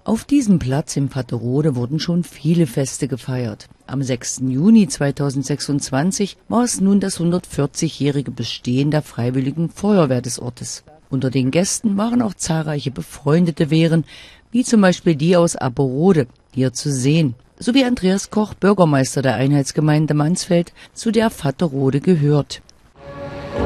Auf diesem Platz im Vaterode wurden schon viele Feste gefeiert. Am 6. Juni 2026 war es nun das 140-jährige Bestehen der Freiwilligen Feuerwehr des Ortes. Unter den Gästen waren auch zahlreiche befreundete Wehren, wie zum Beispiel die aus Aberode, hier zu sehen, sowie Andreas Koch, Bürgermeister der Einheitsgemeinde Mansfeld, zu der Vaterode gehört.